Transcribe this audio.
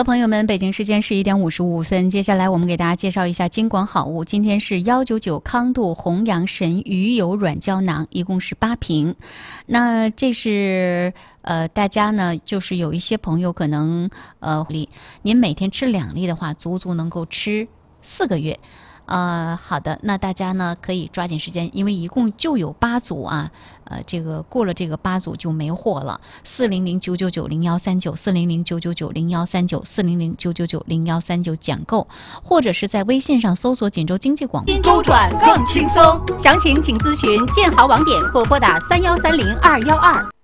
好了，朋友们，北京时间11点55分，接下来我们给大家介绍一下金广好物。今天是199康度红羊神鱼油软胶囊，一共是8瓶。那这是大家呢，就是有一些朋友可能您每天吃2粒的话，足足能够吃4个月。好的，那大家呢可以抓紧时间，因为一共就有8组啊，这个过了这个8组就没货了。400-999-0139，400-999-0139，400-999-0139讲购，或者是在微信上搜索锦州经济广播， 周转更轻松。详情请咨询建豪网点或拨打3130-212。